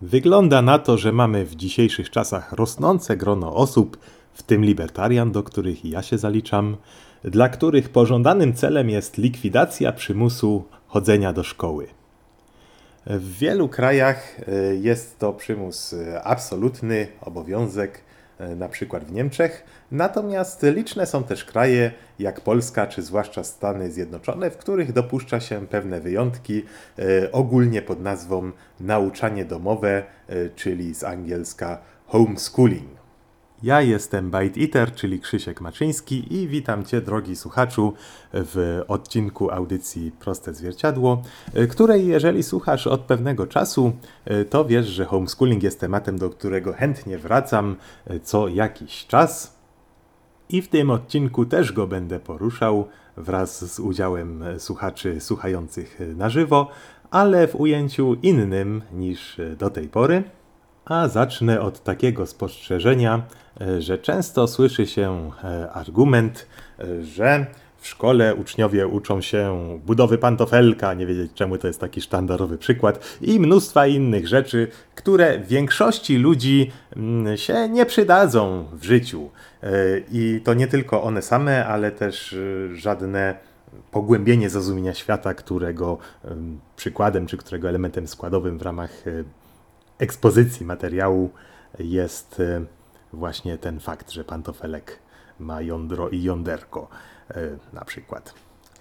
Wygląda na to, że mamy w dzisiejszych czasach rosnące grono osób, w tym libertarian, do których ja się zaliczam, dla których pożądanym celem jest likwidacja przymusu chodzenia do szkoły. W wielu krajach jest to przymus absolutny, obowiązek, na przykład w Niemczech, natomiast liczne są też kraje jak Polska czy zwłaszcza Stany Zjednoczone, w których dopuszcza się pewne wyjątki, ogólnie pod nazwą nauczanie domowe, czyli z angielska homeschooling. Ja jestem Bite Eater, czyli Krzysiek Maczyński i witam Cię, drogi słuchaczu, w odcinku audycji Proste Zwierciadło, której jeżeli słuchasz od pewnego czasu, to wiesz, że homeschooling jest tematem, do którego chętnie wracam co jakiś czas i w tym odcinku też go będę poruszał wraz z udziałem słuchaczy słuchających na żywo, ale w ujęciu innym niż do tej pory. A zacznę od takiego spostrzeżenia, że często słyszy się argument, że w szkole uczniowie uczą się budowy pantofelka, nie wiedzieć czemu to jest taki sztandarowy przykład, i mnóstwa innych rzeczy, które większości ludzi się nie przydadzą w życiu. I to nie tylko one same, ale też żadne pogłębienie zrozumienia świata, którego przykładem czy którego elementem składowym w ramach ekspozycji materiału jest właśnie ten fakt, że pantofelek ma jądro i jąderko na przykład.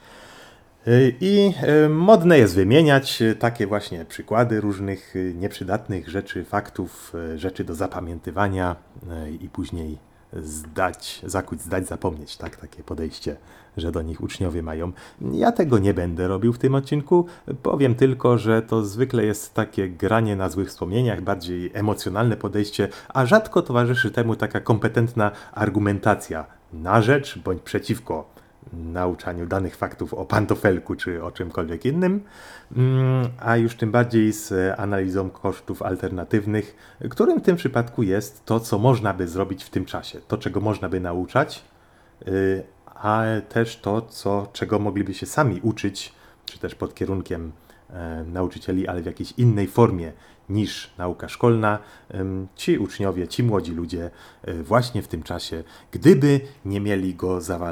I modne jest wymieniać takie właśnie przykłady różnych nieprzydatnych rzeczy, faktów, rzeczy do zapamiętywania i później zakuć, zdać, zapomnieć, tak? Takie podejście, że do nich uczniowie mają. Ja tego nie będę robił w tym odcinku, powiem tylko, że to zwykle jest takie granie na złych wspomnieniach, bardziej emocjonalne podejście, a rzadko towarzyszy temu taka kompetentna argumentacja na rzecz bądź przeciwko nauczaniu danych faktów o pantofelku czy o czymkolwiek innym, a już tym bardziej z analizą kosztów alternatywnych, którym w tym przypadku jest to, co można by zrobić w tym czasie, to, czego można by nauczać, a też to, czego mogliby się sami uczyć, czy też pod kierunkiem nauczycieli, ale w jakiejś innej formie niż nauka szkolna, ci uczniowie, ci młodzi ludzie właśnie w tym czasie, gdyby nie mieli go zawalać